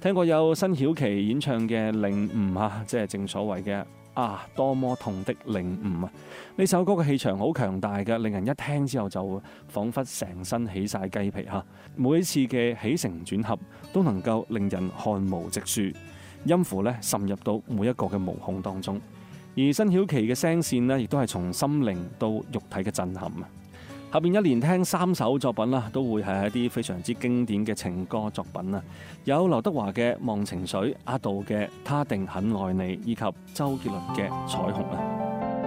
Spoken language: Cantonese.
聽過有辛曉琪演唱嘅《領悟》啊，即係正所謂嘅啊，多麼痛的領悟啊！呢首歌嘅氣場好強大嘅，令人一聽之後就彷彿成身起晒雞皮嚇。每一次嘅起承轉合都能夠令人汗毛直豎，音符咧滲入到每一個嘅毛孔當中。而辛曉琪嘅聲線呢，亦都係從心靈到肉體嘅震撼啊！下邊一連聽3首作品啦，都會係一啲非常之經典嘅情歌作品啊！有劉德華嘅《忘情水》、阿杜嘅《他定很愛你》，以及周杰倫嘅《彩虹》啊！